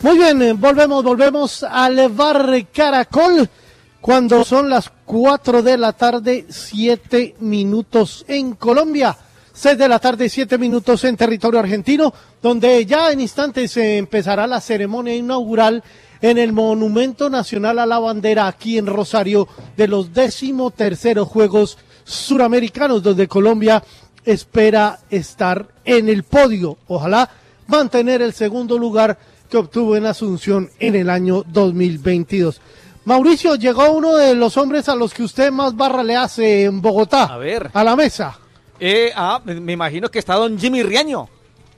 Muy bien, volvemos al Bar Caracol cuando son las 4 de la tarde, 7 minutos en Colombia, 6 de la tarde, 7 minutos en territorio argentino, donde ya en instantes se empezará la ceremonia inaugural en el Monumento Nacional a la Bandera aquí en Rosario de los 13º Juegos Suramericanos, donde Colombia espera estar en el podio, ojalá mantener el segundo lugar que obtuvo en Asunción en el año 2022. Mauricio, llegó uno de los hombres a los que usted más barra le hace en Bogotá. A ver. A la mesa. Me imagino que está don Jimmy Riaño.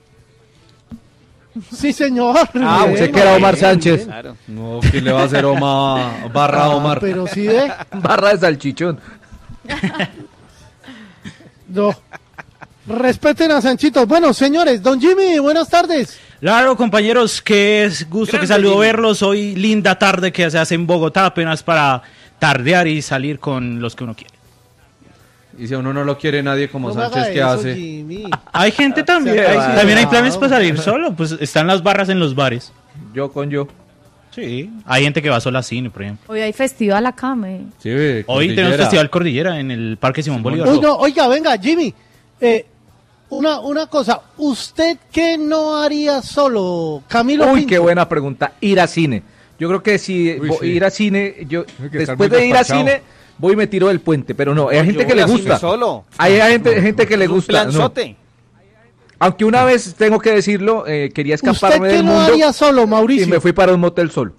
Sí, señor. Pensé que era Omar Sánchez. Claro. No, ¿quién le va a hacer Omar? Barra Omar. Pero sí de... Barra de salchichón. No. Respeten a Sanchito. Bueno, señores, don Jimmy, buenas tardes. Claro, compañeros, qué gusto, Grande, que saludo Jimmy. verlos. Hoy linda tarde que se hace en Bogotá, apenas para tardear y salir con los que uno quiere. Y si a uno no lo quiere nadie como No me Sánchez, haga ¿qué eso, hace? Jimmy. Hay gente también, Sí, también hay planes no. para salir solo, pues están las barras en los bares. Yo con yo. Sí, hay gente que va sola al cine, por ejemplo. Hoy hay festival acá, me. Sí, Hoy Cordillera. tenemos Festival Cordillera en el Parque Simón Bolívar. Uy, no, oiga, venga, Jimmy. Una cosa, ¿usted qué no haría solo, Camilo Uy, Pinto? qué buena pregunta. Ir a cine. Yo creo que si Uy, sí. ir a cine, yo Hay que estar después muy de ir a despachado. cine voy y me tiro del puente, pero no, hay gente Yo que le voy a cine gusta. solo. Hay gente que le Un gusta. no. planzote. Aunque una vez tengo que decirlo, quería escaparme ¿Usted qué del no mundo haría solo, y Mauricio? me fui para un motel solo.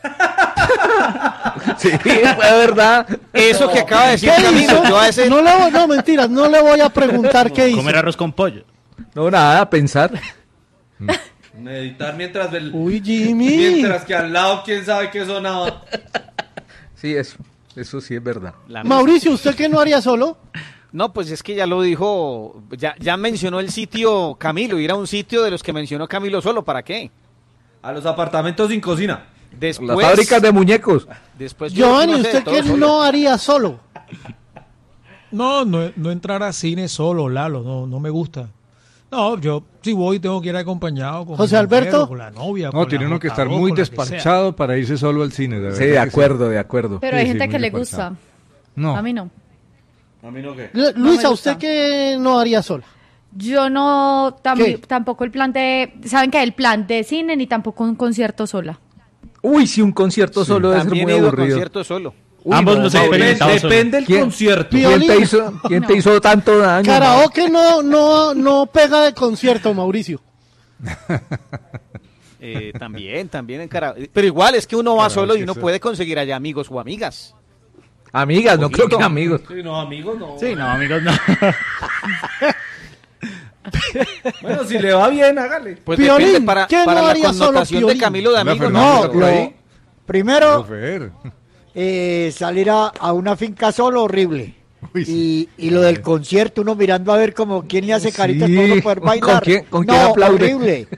Sí, fue verdad. Eso que acaba de decir ¿Qué Camilo, hizo? yo a ese... No, mentiras, no le voy a preguntar qué hizo. Comer arroz con pollo. No, nada, pensar. Meditar mientras Uy, Jimmy. mientras que al lado quién sabe qué sonaba. Sí, eso sí es verdad. Mauricio, ¿usted qué no haría solo? No, pues es que ya lo dijo, ya mencionó el sitio Camilo, ir a un sitio de los que mencionó Camilo solo, ¿para qué? A los apartamentos sin cocina. Después, Las fábricas de muñecos. después yo Giovanni, no sé, ¿usted todo qué solo. no haría solo? No entrar a cine solo, Lalo, no me gusta. No, yo si voy tengo que ir acompañado con José mi mujer Alberto. o con la novia. No, con tiene la uno que estar JO, muy con la que sea. despachado para irse solo al cine, de verdad. Sí, de que acuerdo, de acuerdo. Pero Sí, hay sí, gente muy que le despachado. gusta. No. A mí no. A mí no qué. Luisa, me ¿usted gusta. qué no haría sola? Yo no, ¿Qué? tampoco el plan de, ¿saben qué? El plan de cine ni tampoco un concierto sola. Uy, sí, un concierto solo debe ser También muy he ido a aburrido. concierto solo. Uy, Ambos no, los Mauricio. experimentados solo. Depende del ¿Quién? concierto. ¿Quién te hizo tanto daño? Karaoke no pega de concierto, Mauricio. También en karaoke. Pero igual es que uno va solo y que uno sí. puede conseguir allá amigos o amigas. Amigas, no creo que amigos. Sí, no, amigos, no. Sí, no, amigos, no. Bueno, si le va bien, hágale. Pues Piolín, depende para ¿qué no la haría solo connotación de Piolín? Camilo de Hola, amigos. Fernando, No, ¿está por ahí? Primero, Fer. salir a una finca solo, horrible. Uy, sí. Y lo del concierto, uno mirando a ver como quién le hace caritas para uno poder ¿con bailar. quién no, aplaude? horrible.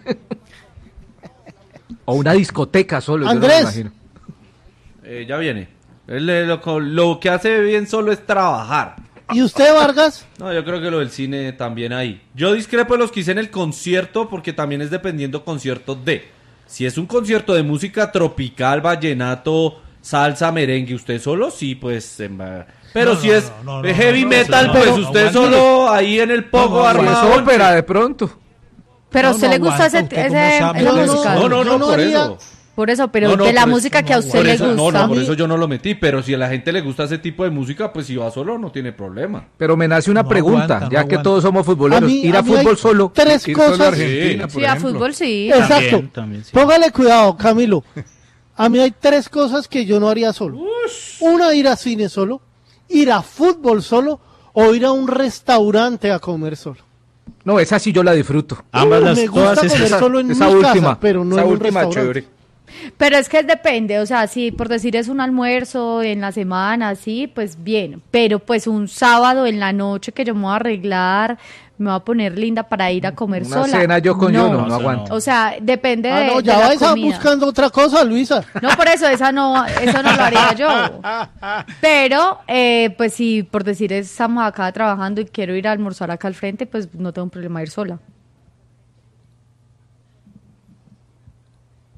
O una discoteca solo, yo no Andrés. me imagino. Ya viene. Lo que hace bien solo es trabajar. ¿Y usted, Vargas? No, yo creo que lo del cine también ahí. Yo discrepo de los que hice en el concierto porque también es dependiendo concierto de. Si es un concierto de música tropical, vallenato, salsa, merengue, usted solo, sí, pues... Pero No, si no, es no, de heavy metal, no, pues no, usted aguante. solo ahí en el pogo No, Si es armado. ópera, de pronto. Pero a No, usted no le gusta aguanta, usted cómo sabe. esa No, música. No, Yo no por haría- eso. Por eso, pero No, no, de la por eso- música que a usted Por le eso, gusta. por eso yo no lo metí, pero si a la gente le gusta ese tipo de música, pues si va solo no tiene problema. Pero me nace una No pregunta, aguanta, no ya que aguanta. todos somos futboleros. Ir a mí hay fútbol solo. Tres Ir solo a cosas. Argentina, por Sí, a ejemplo. fútbol sí. Exacto. También, sí. Póngale cuidado, Camilo. A mí hay tres cosas que yo no haría solo. Una, ir a cine solo, ir a fútbol solo o ir a un restaurante a comer solo. No, esa sí yo la disfruto. Ambas las Me gusta todas comer esas. solo en mi esa casa, última, pero no esa en un última restaurante. chévere. Pero es que depende, o sea, si por decir es un almuerzo en la semana, sí, pues bien. Pero pues un sábado en la noche que yo me voy a arreglar, me voy a poner linda para ir a comer Una sola. cena yo con yo no eso aguanto. no. O sea, depende Ah, de, no, de ya la vais comida. buscando otra cosa, Luisa. No, por eso, eso no lo haría yo. Pero, pues si por decir estamos acá trabajando y quiero ir a almorzar acá al frente, pues no tengo un problema ir sola.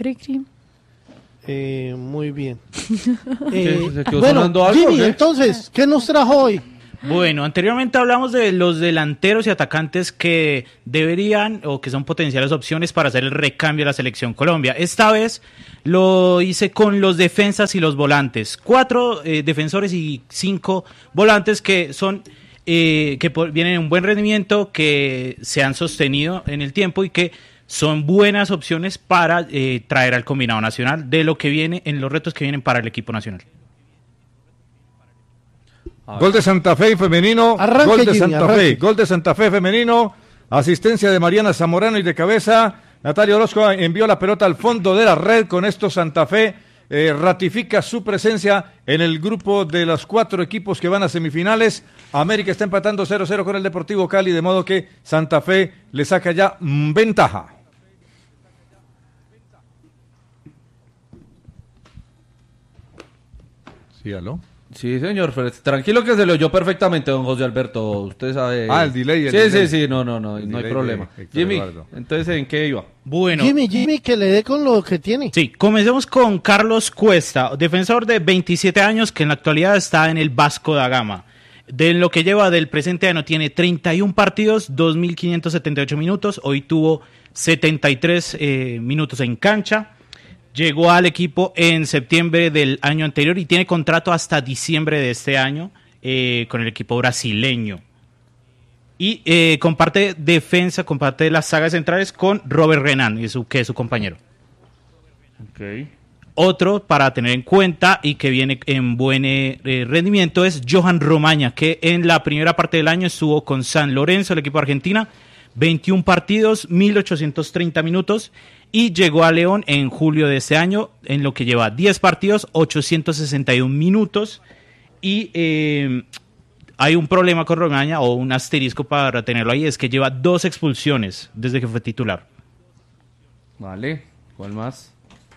cri. Muy bien. ¿Se quedó Bueno, sonando algo, Jimmy, o qué? entonces, ¿qué nos trajo hoy? Bueno, anteriormente hablamos de los delanteros y atacantes que deberían o que son potenciales opciones para hacer el recambio de la selección Colombia. Esta vez lo hice con los defensas y los volantes. 4 defensores y 5 volantes que son vienen en un buen rendimiento, que se han sostenido en el tiempo y que son buenas opciones para traer al combinado nacional de lo que viene en los retos que vienen para el equipo nacional. Gol de Santa Fe femenino, Arranque, gol de Jimmy, Santa arranque. Fe, gol de Santa Fe femenino, asistencia de Mariana Zamorano y de cabeza, Natalia Orozco envió la pelota al fondo de la red, con esto Santa Fe ratifica su presencia en el grupo de los 4 equipos que van a semifinales. América está empatando 0-0 con el Deportivo Cali, de modo que Santa Fe le saca ya ventaja. Sí, aló. Sí, señor, tranquilo que se lo oyó perfectamente, don José Alberto, usted sabe. El delay. Sí, no hay delay problema. de Héctor Jimmy, Eduardo. entonces, ¿en qué iba? Bueno, Jimmy, que le dé con lo que tiene. sí, comencemos con Carlos Cuesta, defensor de 27 años que en la actualidad está en el Vasco da Gama. De lo que lleva del presente año tiene 31 partidos, 2.578 minutos, hoy tuvo 73 minutos en cancha. Llegó al equipo en septiembre del año anterior y tiene contrato hasta diciembre de este año con el equipo brasileño. Y comparte defensa, comparte las sagas centrales con Robert Renan, que es su compañero. Okay. Otro para tener en cuenta y que viene en buen rendimiento es Johan Romaña, que en la primera parte del año estuvo con San Lorenzo, el equipo de Argentina, 21 partidos, 1.830 minutos, y llegó a León en julio de este año, en lo que lleva 10 partidos, 861 minutos, y hay un problema con Romaña, o un asterisco para tenerlo ahí, es que lleva 2 expulsiones desde que fue titular. Vale, ¿cuál más?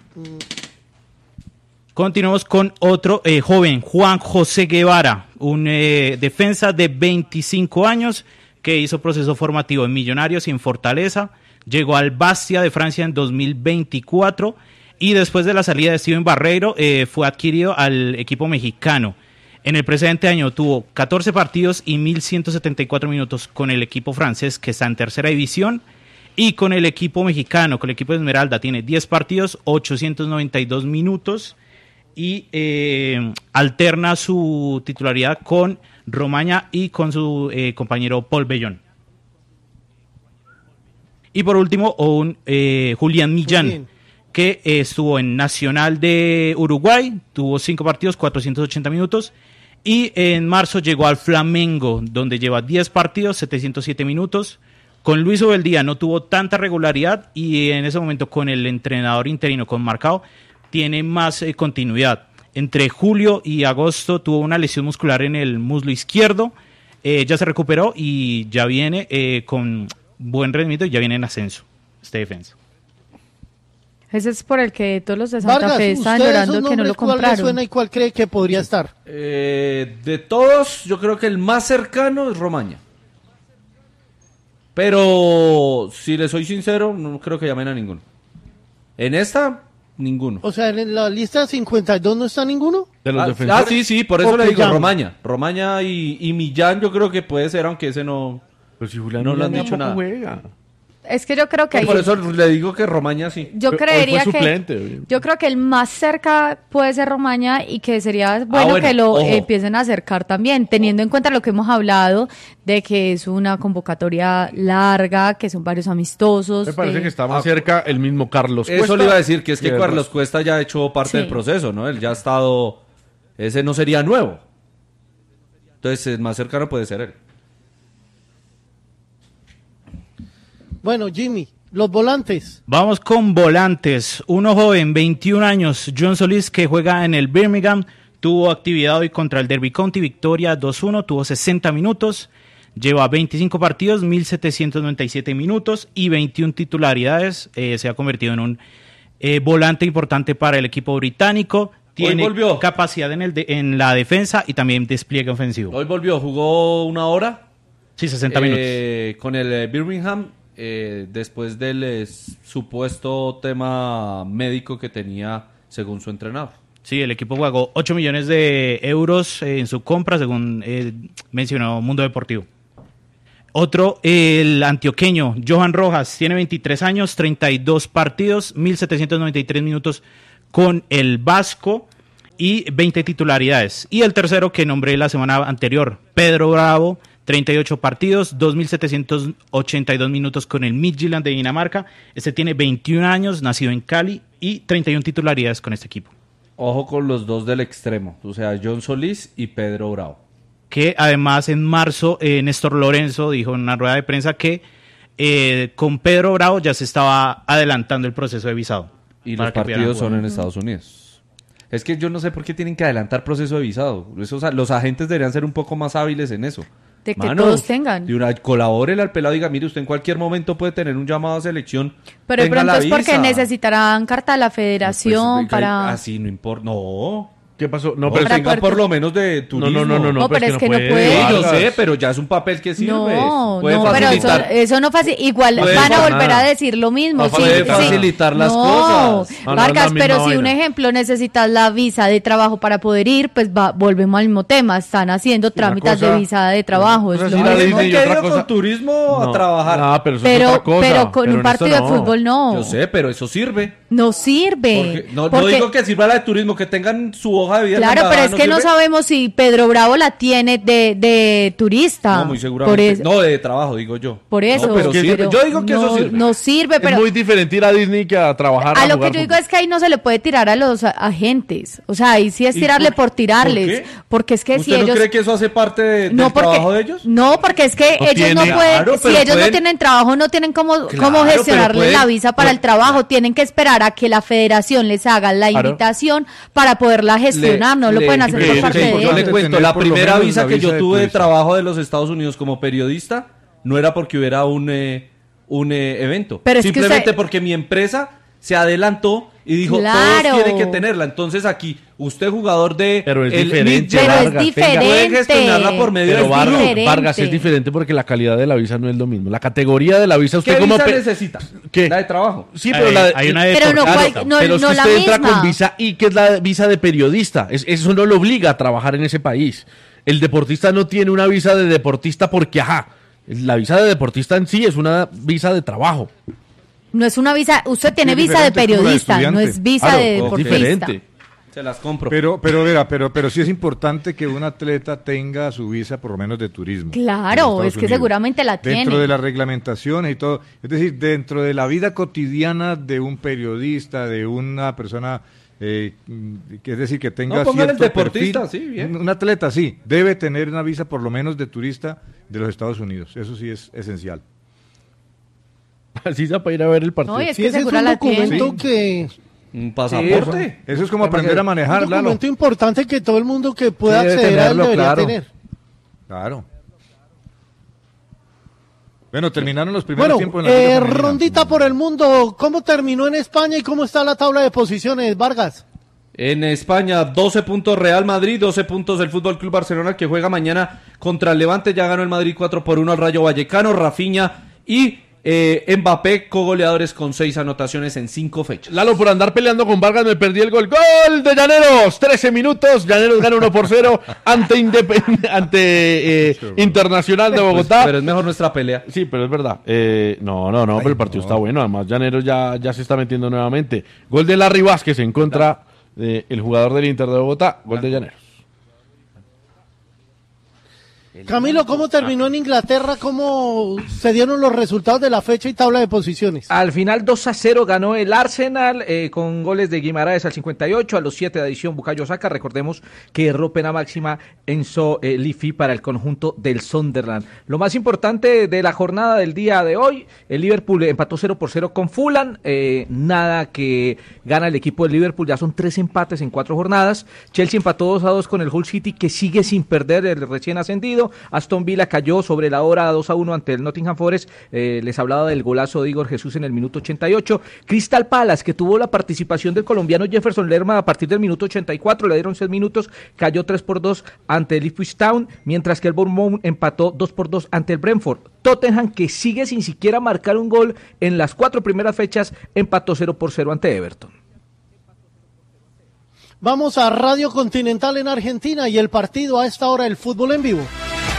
Continuamos con otro joven, Juan José Guevara, un defensa de 25 años que hizo proceso formativo en Millonarios y en Fortaleza. Llegó al Bastia de Francia en 2024 y después de la salida de Steven Barreiro fue adquirido al equipo mexicano. En el presente año tuvo 14 partidos y 1.174 minutos con el equipo francés, que está en tercera división, y con el equipo mexicano, con el equipo de Esmeralda, tiene 10 partidos, 892 minutos, y alterna su titularidad con Romaña y con su compañero Paul Bellón. Y por último, Julián Millán, que estuvo en Nacional de Uruguay, tuvo 5 partidos, 480 minutos, y en marzo llegó al Flamengo, donde lleva 10 partidos, 707 minutos. Con Luis Obeldía no tuvo tanta regularidad y en ese momento con el entrenador interino, con Marcao, tiene más continuidad. Entre julio y agosto tuvo una lesión muscular en el muslo izquierdo, ya se recuperó y ya viene con buen rendimiento y ya viene en ascenso este defensa. Ese es por el que todos los de Santa Vargas, Fe estaban ¿usted llorando esos que no lo nombres cuál le compraron. suena y cuál cree que podría estar? De todos, yo creo que el más cercano es Romaña. Pero, si le soy sincero, no creo que llamen a ninguno. En esta, ninguno. O sea, en la lista 52 no está ninguno. De los defensores. Sí, por eso ¿O le que digo llaman? Romaña. Romaña y Millán yo creo que puede ser, aunque ese no... Pero si Julián No le han Millán dicho tampoco nada. juega. Es que yo creo que Por eso le digo que Romaña sí. yo Pero creería hoy fue que suplente. yo creo que el más cerca puede ser Romaña y que sería bueno, bueno, que lo ojo. empiecen a acercar también, teniendo en cuenta lo que hemos hablado de que es una convocatoria larga, que son varios amistosos. Me parece de- que está más cerca el mismo Carlos Cuesta. Eso le iba a decir, que es que el Carlos resto. Cuesta ya ha hecho parte Sí. del proceso, ¿no? Él ya ha estado... Ese no sería nuevo. Entonces, el más cercano puede ser él. Bueno, Jimmy, los volantes. Vamos con volantes. Uno joven, 21 años, John Solís, que juega en el Birmingham, tuvo actividad hoy contra el Derby County, victoria 2-1, tuvo 60 minutos, lleva 25 partidos, 1.797 minutos y 21 titularidades. Se ha convertido en un volante importante para el equipo británico. Tiene volvió. capacidad en la defensa y también despliegue ofensivo. Hoy volvió, jugó una hora. Sí, 60 minutos. Con el Birmingham. después del supuesto tema médico que tenía según su entrenador. Sí, el equipo pagó 8 millones de euros en su compra, según mencionó Mundo Deportivo. Otro, el antioqueño, Johan Rojas, tiene 23 años, 32 partidos, 1.793 minutos con el Vasco y 20 titularidades. Y el tercero que nombré la semana anterior, Pedro Bravo, 38 partidos, 2.782 minutos con el Midtjylland de Dinamarca. Este tiene 21 años, nacido en Cali y 31 titularidades con este equipo. Ojo con los dos del extremo, o sea, John Solís y Pedro Bravo. Que además en marzo Néstor Lorenzo dijo en una rueda de prensa que con Pedro Bravo ya se estaba adelantando el proceso de visado. Y los partidos son en Estados Unidos. Es que yo no sé por qué tienen que adelantar proceso de visado. Los agentes deberían ser un poco más hábiles en eso. De que todos tengan. Colabórele al pelado y diga, mire, usted en cualquier momento puede tener un llamado a selección. Pero de pronto es porque necesitarán carta de la federación para... Así no importa, no... ¿Qué pasó? No, pero tenga por lo menos de turismo. No, pero es que no puede. Sí, yo sé, pero ya es un papel que sirve. No, pero eso no facilita. Igual van a volver a decir lo mismo. Puede facilitar las cosas. Vargas, pero si un ejemplo necesitas la visa de trabajo para poder ir, pues volvemos al mismo tema. Están haciendo trámites de visa de trabajo. Es lo mismo. Que ido con turismo a trabajar. No, pero eso es otra cosa. Pero con un partido de fútbol no. Yo sé, pero eso sirve. No sirve. No digo que sirva la de turismo, que tengan su hoja de vida. Claro, pero es que no sabemos si Pedro Bravo la tiene de turista. No, muy seguramente. No, de trabajo, digo yo. Por eso. No, pero sirve. Yo digo que eso sirve. No sirve, pero... Es muy diferente ir a Disney que a trabajar. A lo que yo digo es que ahí no se le puede tirar a los agentes. O sea, ahí sí es tirarle por tirarles. ¿Por qué? Porque es que si ellos... ¿Usted no cree que eso hace parte del trabajo de ellos? No, porque es que ellos no pueden... Si ellos no tienen trabajo, no tienen cómo gestionarle la visa para el trabajo. Tienen que esperar a que la federación les haga la invitación para poderla gestionar. No lo pueden hacer por parte de ellos. Yo le cuento, la primera visa que yo tuve de trabajo de los Estados Unidos como periodista no era porque hubiera un evento. Pero simplemente porque mi empresa se adelantó y dijo, todos tienen que tenerla. Entonces aquí, usted jugador de... Pero es diferente, Vargas. Es diferente. Puede gestionarla por medio de Vargas es diferente porque la calidad de la visa no es lo mismo. La categoría de la visa, usted ¿qué como... visa necesita? ¿Qué? La de trabajo. Sí, pero la de... Hay una de pero no, pero es que la usted entra misma. con visa y que es la visa de periodista. Eso no lo obliga a trabajar en ese país. El deportista no tiene una visa de deportista porque, la visa de deportista en sí es una visa de trabajo. No es una visa, usted tiene visa de periodista, no es visa de deportista. Diferente. Se las compro. Pero sí es importante que un atleta tenga su visa por lo menos de turismo. Claro, es que seguramente la tiene. Dentro de las reglamentaciones y todo. Es decir, dentro de la vida cotidiana de un periodista, de una persona, es decir, que tenga cierto el deportista, perfil, sí, bien. Un atleta, sí, debe tener una visa por lo menos de turista de los Estados Unidos. Eso sí es esencial. Así para ir a ver el partido. No, y es Sí, que ese es seguro un la documento tiene. que... Un pasaporte. Eso es como aprender a manejar, Un documento importante que todo el mundo que pueda Sí, debe acceder a él tenerlo, debería claro. tener. Claro. Bueno, terminaron los primeros tiempos en la Bueno, Liga Femenina. rondita por el mundo. ¿Cómo terminó en España y cómo está la tabla de posiciones, Vargas? En España, 12 puntos Real Madrid, 12 puntos el Fútbol Club Barcelona, que juega mañana contra el Levante. Ya ganó el Madrid 4-1 al Rayo Vallecano. Rafinha y Mbappé, cogoleadores con 6 anotaciones en 5 fechas. Lalo, por andar peleando con Vargas me perdí el gol. ¡Gol de Llaneros! 13 minutos. Llaneros gana 1-0 ante Internacional de Bogotá. Pero es mejor nuestra pelea. Sí, pero es verdad. No, pero el partido está bueno. Además, Llaneros ya se está metiendo nuevamente. Gol de Larry Vázquez en contra del jugador del Inter de Bogotá. Gol de Llaneros. Camilo, ¿cómo terminó en Inglaterra? ¿Cómo se dieron los resultados de la fecha y tabla de posiciones? Al final 2-0 ganó el Arsenal con goles de Guimaraes al 58, a los 7 de adición Bukayo Saka. Recordemos que erró pena máxima Enzo Lifi para el conjunto del Sunderland. Lo más importante de la jornada del día de hoy, el Liverpool empató 0-0 con Fulham, nada que gana el equipo del Liverpool, ya son 3 empates en 4 jornadas. Chelsea empató 2-2 con el Hull City, que sigue sin perder, el recién ascendido. partido. Aston Villa cayó sobre la hora 2-1 ante el Nottingham Forest. Les hablaba del golazo de Igor Jesús en el minuto 88. Crystal Palace, que tuvo la participación del colombiano Jefferson Lerma a partir del minuto 84, le dieron 6 minutos, cayó 3-2 ante el Ipswich Town, mientras que el Bournemouth empató 2-2 ante el Brentford. Tottenham, que sigue sin siquiera marcar un gol en las 4 primeras fechas, empató 0-0 ante Everton. Vamos a Radio Continental en Argentina y el partido a esta hora, el fútbol en vivo.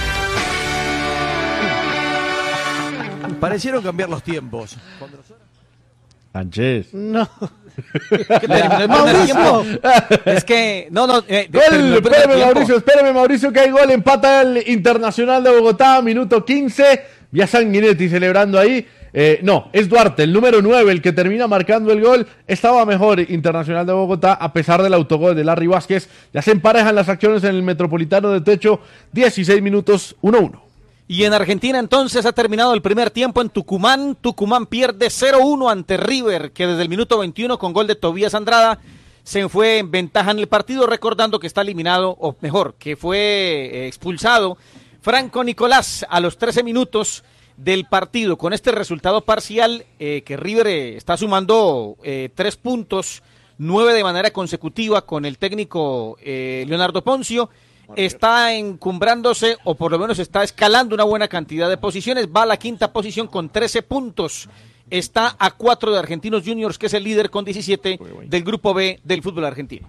Parecieron cambiar los tiempos. Sánchez. No. Mauricio. Es que, Espérame, Mauricio, que hay gol, empata el Internacional de Bogotá, minuto 15, ya Sanguinetti celebrando ahí. No, es Duarte, el número 9, el que termina marcando el gol. Estaba mejor Internacional de Bogotá a pesar del autogol de Larry Vázquez. Ya se emparejan las acciones en el Metropolitano de Techo, 16 minutos, 1-1. Y en Argentina entonces ha terminado el primer tiempo en Tucumán. Tucumán pierde 0-1 ante River, que desde el minuto 21 con gol de Tobías Andrada se fue en ventaja en el partido, recordando que está eliminado, o mejor, que fue expulsado Franco Nicolás a los 13 minutos del partido. Con este resultado parcial, que River está sumando 3 puntos, 9 de manera consecutiva con el técnico Leonardo Poncio, está encumbrándose, o por lo menos está escalando una buena cantidad de posiciones, va a la 5ª posición con 13 puntos, está a 4 de Argentinos Juniors, que es el líder con 17 del grupo B del fútbol argentino.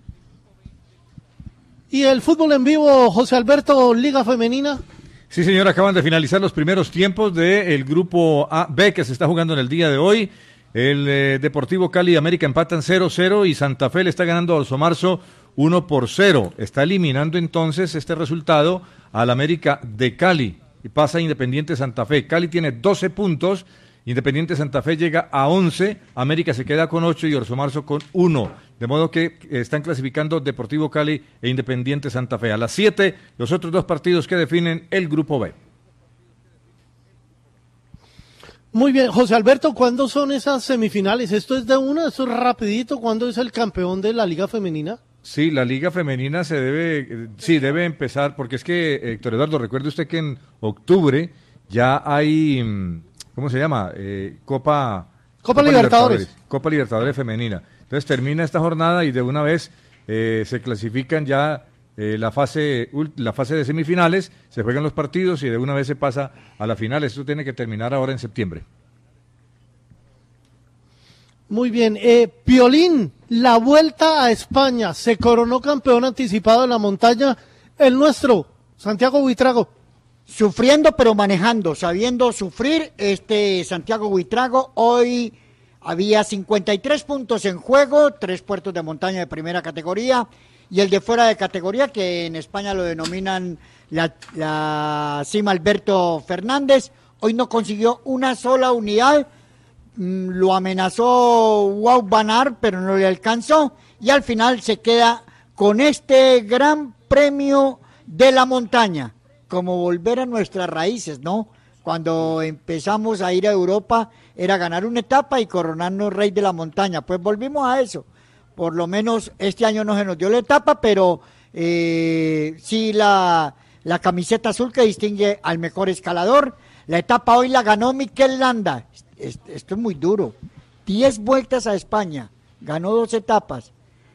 ¿Y el fútbol en vivo, José Alberto, Liga Femenina? Sí, señor, acaban de finalizar los primeros tiempos del grupo B que se está jugando en el día de hoy. El Deportivo Cali y América empatan 0-0 y Santa Fe le está ganando a Orso Marzo 1-0. Está eliminando entonces este resultado al América de Cali y pasa Independiente Santa Fe. Cali tiene 12 puntos, Independiente Santa Fe llega a 11, América se queda con 8 y Orso Marzo con 1. De modo que están clasificando Deportivo Cali e Independiente Santa Fe. A las 7, los otros 2 partidos que definen el grupo B. Muy bien, José Alberto, ¿cuándo son esas semifinales? ¿Esto es de una? ¿Esto es rapidito? ¿Cuándo es el campeón de la Liga Femenina? Sí, la Liga Femenina debe empezar, porque es que, Héctor Eduardo, recuerde usted que en octubre ya hay, ¿cómo se llama? Copa Libertadores. Copa Libertadores Femenina. Entonces termina esta jornada y de una vez se clasifican ya la fase de semifinales, se juegan los partidos y de una vez se pasa a la final. Esto tiene que terminar ahora en septiembre. Muy bien, Piolín, la vuelta a España, se coronó campeón anticipado en la montaña, el nuestro, Santiago Buitrago. Sufriendo pero manejando, sabiendo sufrir, Santiago Buitrago. Hoy había 53 puntos en juego, 3 puertos de montaña de primera categoría y el de fuera de categoría, que en España lo denominan la cima Alberto Fernández. Hoy no consiguió una sola unidad. Lo amenazó Wout van Aert, pero no le alcanzó, y al final se queda con este gran premio de la montaña, como volver a nuestras raíces, ¿no? Cuando empezamos a ir a Europa era ganar una etapa y coronarnos rey de la montaña. Pues volvimos a eso. Por lo menos este año no se nos dio la etapa, pero sí la camiseta azul que distingue al mejor escalador. La etapa hoy la ganó Mikel Landa. Esto es muy duro. 10 vueltas a España, ganó 2 etapas.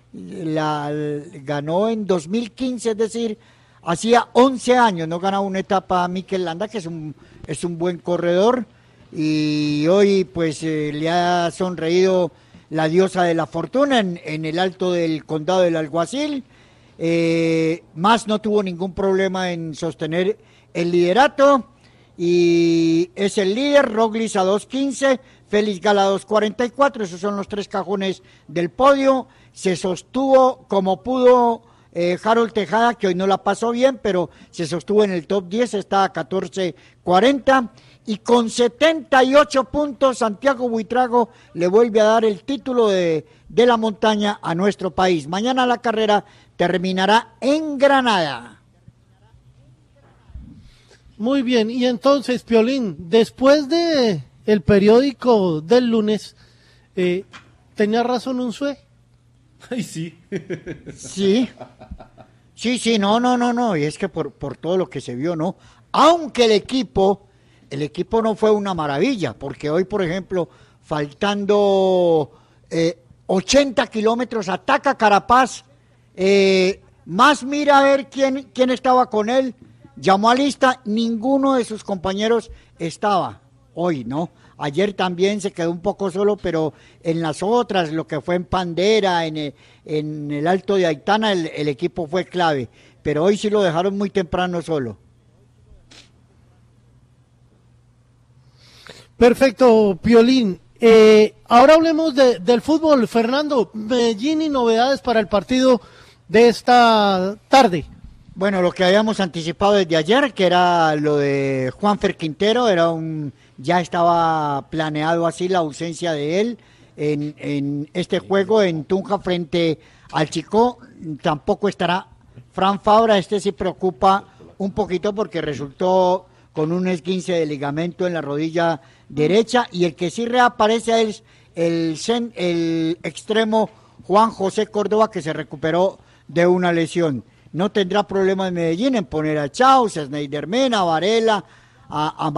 Ganó en 2015, es decir, hacía 11 años no ganaba una etapa a Mikel Landa, que es un buen corredor. Y hoy pues le ha sonreído la diosa de la fortuna en el alto del condado del Alguacil. Más no tuvo ningún problema en sostener el liderato. Y es el líder, Roglic a 2.15, Félix Gala a 2.44, esos son los 3 cajones del podio. Se sostuvo como pudo Harold Tejada, que hoy no la pasó bien, pero se sostuvo en el top 10, está a 14.40, y con 78 puntos Santiago Buitrago le vuelve a dar el título de la montaña a nuestro país. Mañana la carrera terminará en Granada. Muy bien, y entonces, Piolín, después de el periódico del lunes, ¿tenía razón Unzué? Ay, sí. Sí. Sí, no, y es que por todo lo que se vio, ¿no? Aunque el equipo no fue una maravilla, porque hoy, por ejemplo, faltando 80 kilómetros, ataca Carapaz, más mira a ver quién estaba con él, llamó a lista, ninguno de sus compañeros estaba hoy, ¿no? Ayer también se quedó un poco solo, pero en las otras, lo que fue en Pandera, en el Alto de Aitana, el equipo fue clave, pero hoy sí lo dejaron muy temprano solo. Perfecto, Piolín. Ahora hablemos del fútbol, Fernando. Medellín y novedades para el partido de esta tarde. Bueno, lo que habíamos anticipado desde ayer, que era lo de Juanfer Quintero, ya estaba planeado así la ausencia de él en este juego en Tunja frente al Chicó. Tampoco estará Fran Fabra, sí preocupa un poquito porque resultó con un esguince de ligamento en la rodilla derecha, y el que sí reaparece es el extremo Juan José Córdoba, que se recuperó de una lesión. No tendrá problemas Medellín en poner a Chaus, a Sneider Mena, a Varela, a